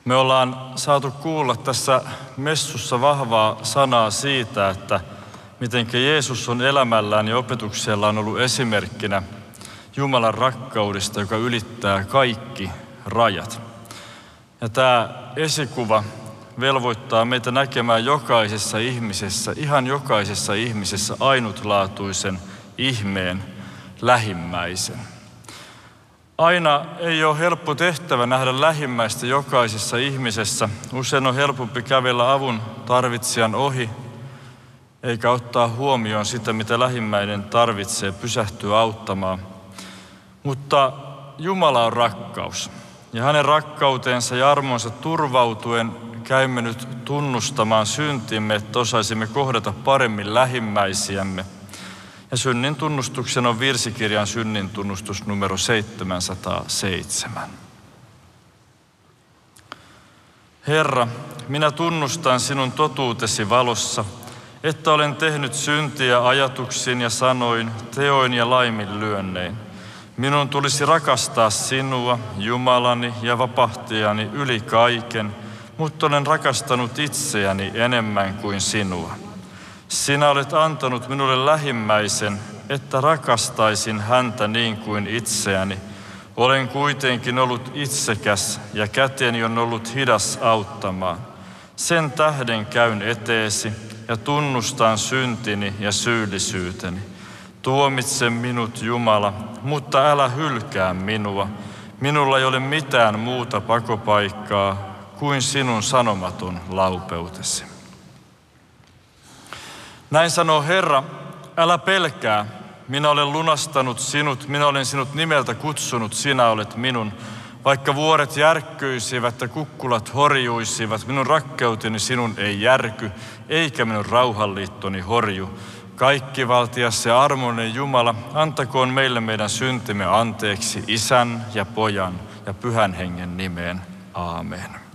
Me ollaan saatu kuulla tässä messussa vahvaa sanaa siitä, että mitenkä Jeesus on elämällään ja opetuksellaan ollut esimerkkinä Jumalan rakkaudesta, joka ylittää kaikki rajat. Ja tämä esikuva velvoittaa meitä näkemään jokaisessa ihmisessä, ihan jokaisessa ihmisessä ainutlaatuisen ihmeen, lähimmäisen. Aina ei ole helppo tehtävä nähdä lähimmäistä jokaisessa ihmisessä. Usein on helpompi kävellä avun tarvitsijan ohi, eikä ottaa huomioon sitä, mitä lähimmäinen tarvitsee, pysähtyä auttamaan. Mutta Jumala on rakkaus. Ja hänen rakkautensa ja armonsa turvautuen käymme nyt tunnustamaan syntimme, että osaisimme kohdata paremmin lähimmäisiämme. Ja synnin tunnustuksen on virsikirjan synnin tunnustus numero 707. Herra, minä tunnustan sinun totuutesi valossa, että olen tehnyt syntiä ajatuksin ja sanoin, teoin ja laiminlyönnein. Minun tulisi rakastaa sinua, Jumalani ja vapahtajani yli kaiken, mutta olen rakastanut itseäni enemmän kuin sinua. Sinä olet antanut minulle lähimmäisen, että rakastaisin häntä niin kuin itseäni. Olen kuitenkin ollut itsekäs ja käteni on ollut hidas auttamaan. Sen tähden käyn eteesi ja tunnustan syntini ja syyllisyyteni. Tuomitse minut, Jumala, mutta älä hylkää minua. Minulla ei ole mitään muuta pakopaikkaa kuin sinun sanomaton laupeutesi. Näin sanoo Herra, älä pelkää. Minä olen lunastanut sinut, minä olen sinut nimeltä kutsunut, sinä olet minun. Vaikka vuoret järkkyisivät ja kukkulat horjuisivat, minun rakkauteni sinun ei järky, eikä minun rauhanliittoni horju. Kaikkivaltias ja armoinen Jumala, antakoon meille meidän syntimme anteeksi Isän ja Pojan ja Pyhän Hengen nimeen. Aamen.